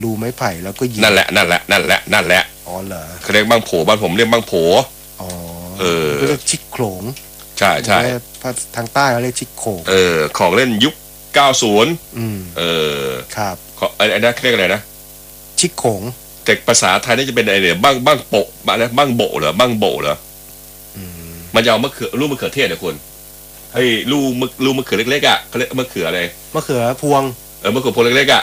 ดูไม้ไผ่แล้วก็ยิงนั่นแหละอ๋อเหรอเขาเรียกบังโผบ้านผมเรียกบังโผอ๋อก็เรียกชิกโขลงใช่ทางใต้เขาเรียกชิกโขลงของเล่นยุค90 ครับไอ้นั่นเรียกอะไรนะชิกโขงแต่ภาษาไทยนี่จะเป็นอะไรเนี่ยบ้างโปะบ้างโบเหรอบ้างโบเหรอมันจะเอาลูกมะเขือเทศนะคุณให้ลูกมะเขือเล็กๆอ่ะเขาเรียกมะเขืออะไรมะเขือพวงมะเขือพวงเล็กๆอ่ะ